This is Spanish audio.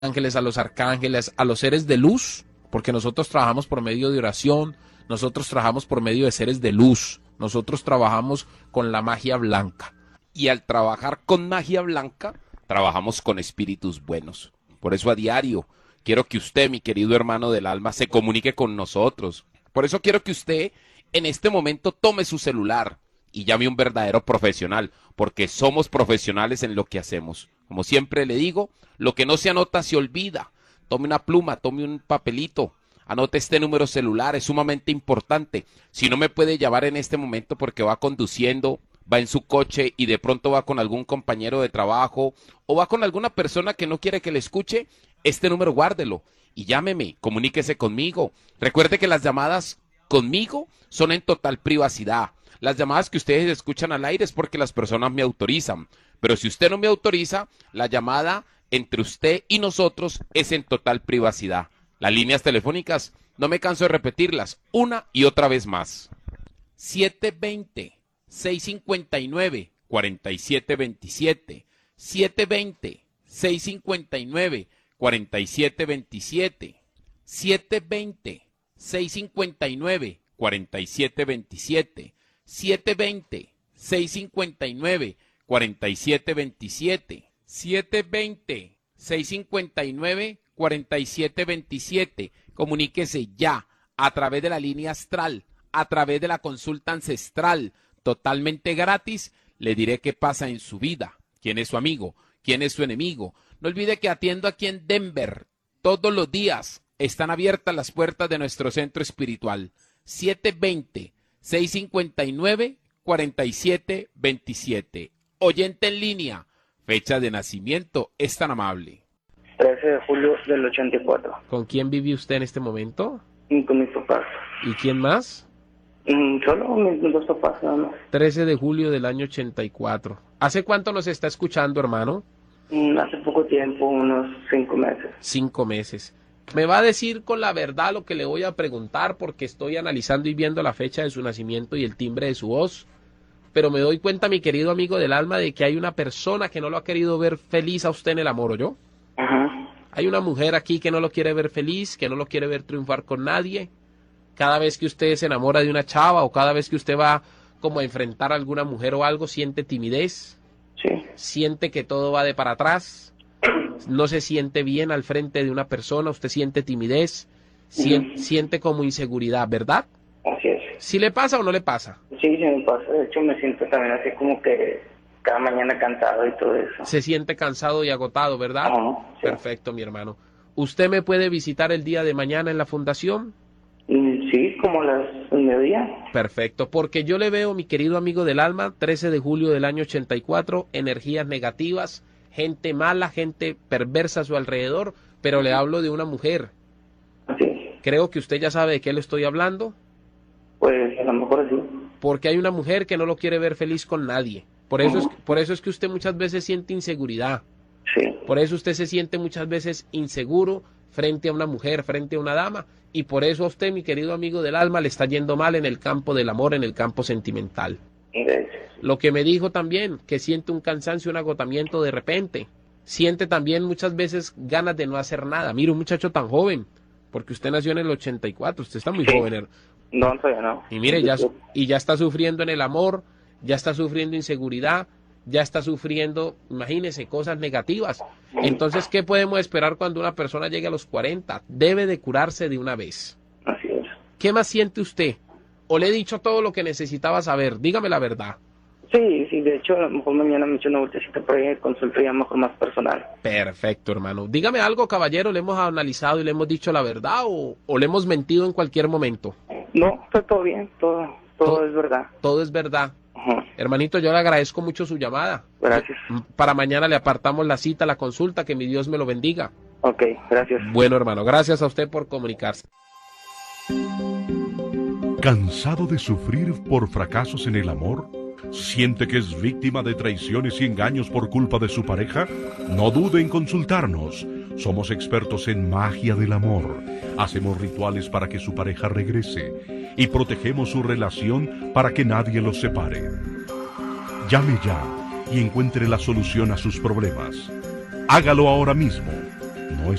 ángeles, a los arcángeles, a los seres de luz, porque nosotros trabajamos por medio de oración, nosotros trabajamos por medio de seres de luz, nosotros trabajamos con la magia blanca. Y al trabajar con magia blanca, trabajamos con espíritus buenos. Por eso a diario quiero que usted, mi querido hermano del alma, se comunique con nosotros. Por eso quiero que usted en este momento tome su celular y llame a un verdadero profesional, porque somos profesionales en lo que hacemos. Como siempre le digo, lo que no se anota se olvida. Tome una pluma, tome un papelito, anote este número celular, es sumamente importante. Si no me puede llamar en este momento porque va conduciendo, va en su coche y de pronto va con algún compañero de trabajo o va con alguna persona que no quiere que le escuche, este número guárdelo y llámeme, comuníquese conmigo. Recuerde que las llamadas conmigo son en total privacidad. Las llamadas que ustedes escuchan al aire es porque las personas me autorizan, pero si usted no me autoriza, la llamada entre usted y nosotros es en total privacidad. Las líneas telefónicas, no me canso de repetirlas una y otra vez más. 720-659-4727, 720-659-4727, 720-659-4727, 720-659-4727, 720-659-4727. Comuníquese ya a través de la línea astral, a través de la consulta ancestral, totalmente gratis. Le diré qué pasa en su vida, quién es su amigo, quién es su enemigo. No olvide que atiendo aquí en Denver todos los días. Están abiertas las puertas de nuestro centro espiritual. 720-659-4727. Oyente en línea. Fecha de nacimiento es tan amable. 13 de julio del 84. ¿Con quién vive usted en este momento? Con mis papás. ¿Y quién más? Solo mis dos papás, nada más. 13 de julio del año 84. ¿Hace cuánto nos está escuchando, hermano? Hace poco tiempo, unos 5 meses. 5 meses. Me va a decir con la verdad lo que le voy a preguntar porque estoy analizando y viendo la fecha de su nacimiento y el timbre de su voz. Pero me doy cuenta, mi querido amigo del alma, de que hay una persona que no lo ha querido ver feliz a usted en el amor, ¿oyó? Ajá. Hay una mujer aquí que no lo quiere ver feliz, que no lo quiere ver triunfar con nadie. Cada vez que usted se enamora de una chava o cada vez que usted va como a enfrentar a alguna mujer o algo, siente timidez. Sí. Siente que todo va de para atrás. No se siente bien al frente de una persona, usted siente timidez, siente como inseguridad, ¿verdad? Así es. ¿Sí le pasa o no le pasa? Sí, se me pasa. De hecho, me siento también así como que cada mañana cansado y todo eso. Se siente cansado y agotado, ¿verdad? Sí. Perfecto, mi hermano. ¿Usted me puede visitar el día de mañana en la fundación? Sí, como a las 9:00. Perfecto, porque yo le veo, mi querido amigo del alma, 13 de julio del año 84, energías negativas, gente mala, gente perversa a su alrededor, pero le hablo de una mujer. Así es. Creo que usted ya sabe de qué le estoy hablando. Pues a lo mejor sí. Porque hay una mujer que no lo quiere ver feliz con nadie. Por eso es que usted muchas veces siente inseguridad. Sí. Por eso usted se siente muchas veces inseguro frente a una mujer, frente a una dama. Y por eso a usted, mi querido amigo del alma, le está yendo mal en el campo del amor, en el campo sentimental. Lo que me dijo también, que siente un cansancio, un agotamiento de repente. Siente también muchas veces ganas de no hacer nada. Mire, un muchacho tan joven, porque usted nació en el 84, usted está muy joven. No, todavía no. Y mire, ya está sufriendo en el amor, ya está sufriendo inseguridad, ya está sufriendo, imagínese, cosas negativas. Entonces, ¿qué podemos esperar cuando una persona llegue a los 40? Debe de curarse de una vez. Así es. ¿Qué más siente usted? ¿O le he dicho todo lo que necesitaba saber? Dígame la verdad. Sí, de hecho, a lo mejor mañana me echo una vueltecita por ahí de consulta ya mejor más personal. Perfecto, hermano. Dígame algo, caballero, ¿le hemos analizado y le hemos dicho la verdad o le hemos mentido en cualquier momento? No, está todo bien, todo es verdad. Todo es verdad. Ajá. Hermanito, yo le agradezco mucho su llamada. Gracias. Para mañana le apartamos la cita, la consulta, que mi Dios me lo bendiga. Ok, gracias. Bueno, hermano, gracias a usted por comunicarse. ¿Cansado de sufrir por fracasos en el amor? ¿Siente que es víctima de traiciones y engaños por culpa de su pareja? No dude en consultarnos. Somos expertos en magia del amor. Hacemos rituales para que su pareja regrese y protegemos su relación para que nadie los separe. Llame ya y encuentre la solución a sus problemas. Hágalo ahora mismo.